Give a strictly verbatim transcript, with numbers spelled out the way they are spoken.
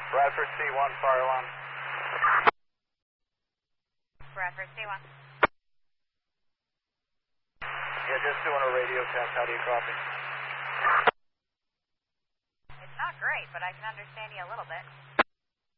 Bradford C one, fire alarm. Bradford C one. Yeah, just doing a radio test. How do you copy? It's not great, but I can understand you a little bit.